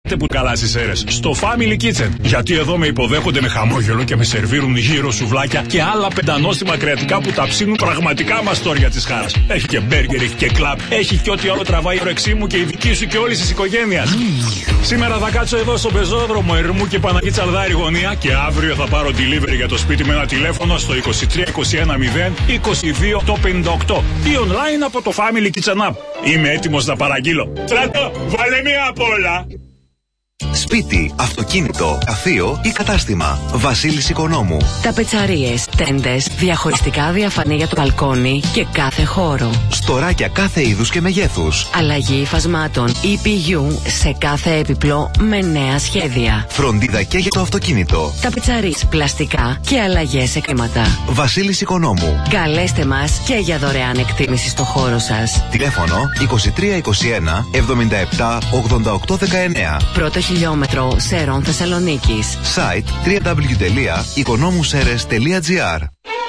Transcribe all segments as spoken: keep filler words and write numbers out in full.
που καλά στις αίρες. Στο Family Kitchen. Γιατί εδώ με υποδέχονται με χαμόγελο και με σερβίρουν γύρω σουβλάκια και άλλα πεντανόστιμα κρεατικά που τα ψήνουν πραγματικά μαστόρια της χάρας. Έχει και μπέργκερ, έχει και κλαμπ, έχει και ό,τι άλλο τραβάει η όρεξή μου και η δική σου και όλη τη οικογένεια. Mm. Σήμερα θα κάτσω εδώ στο πεζόδρομο Ερμού και Παναγή Τσαλδάρη γωνία και αύριο θα πάρω delivery για το σπίτι με ένα τηλέφωνο στο είκοσι τρία είκοσι ένα μηδέν είκοσι δύο πενήντα οκτώ ή online από το Family Kitchen App. Είμαι έτοιμος να παραγγείλω. Στρατό, βάλε μία απ' όλα. Σπίτι, αυτοκίνητο, γραφείο ή κατάστημα. Βασίλης Οικονόμου. Ταπετσαρίες, τέντες, διαχωριστικά διαφανή για το μπαλκόνι και κάθε χώρο. Στοράκια κάθε είδους και μεγέθους. Αλλαγή υφασμάτων ι πι γιου σε κάθε έπιπλο με νέα σχέδια. Φροντίδα και για το αυτοκίνητο. Ταπετσαρίες, πλαστικά και αλλαγές σε κλίματα. Βασίλης Οικονόμου. Καλέστε μας και για δωρεάν εκτίμηση στο χώρο σας. Τηλέφωνο είκοσι τρία είκοσι ένα εβδομήντα επτά ογδόντα οκτώ δεκαεννέα. Πρώτο χιλιόμετρο Σέρων Θεσσαλονίκης. Site double-u double-u double-u τελεία οικονόμουσέρες τελεία τζι άρ.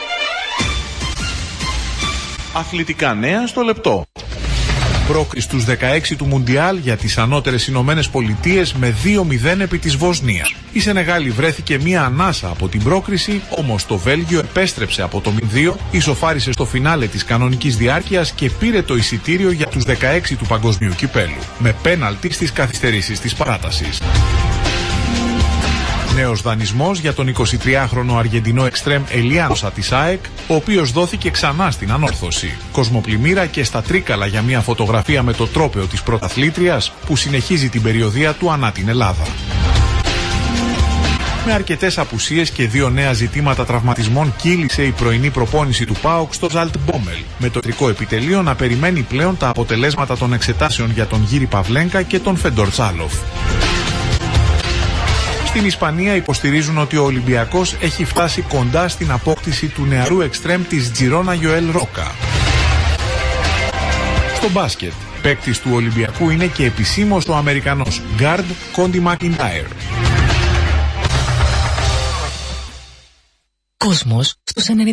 Αθλητικά νέα στο λεπτό. Πρόκριση στους δεκαέξι του Μουντιάλ για τις ανώτερες Ηνωμένες Πολιτείες με δύο μηδέν επί της Βοσνίας. Η Σενεγάλη βρέθηκε μία ανάσα από την πρόκριση, όμως το Βέλγιο επέστρεψε από το μηδέν δύο, ισοφάρισε στο φινάλε της κανονικής διάρκειας και πήρε το εισιτήριο για τους δεκαέξι του Παγκοσμίου Κυπέλου, με πέναλτι στις καθυστερήσεις της παράτασης. Νέος δανεισμός για τον εικοσιτριάχρονο Αργεντινό εξτρέμ Ελιάνωσα της ΑΕΚ, ο οποίος δόθηκε ξανά στην ανόρθωση. Κοσμοπλημμύρα και στα Τρίκαλα για μια φωτογραφία με το τρόπαιο της πρωταθλήτριας που συνεχίζει την περιοδεία του ανά την Ελλάδα. Με αρκετές απουσίες και δύο νέα ζητήματα τραυματισμών κύλησε η πρωινή προπόνηση του ΠΑΟΚ στο Ζαλτμπόμελ, με το ιατρικό επιτελείο να περιμένει πλέον τα αποτελέσματα των εξετάσεων για τον Γύρι Παυλένκα και τον Φεντορ Τσάλοφ. Στην Ισπανία υποστηρίζουν ότι ο Ολυμπιακός έχει φτάσει κοντά στην απόκτηση του νεαρού εξτρέμ της Τζιρόνα Γιοέλ Ρόκα. Στο μπάσκετ, παίκτης του Ολυμπιακού είναι και επισήμως ο Αμερικανός γκάρντ Κόντι Μακιντάιρ. Κόσμος στους ενενήντα.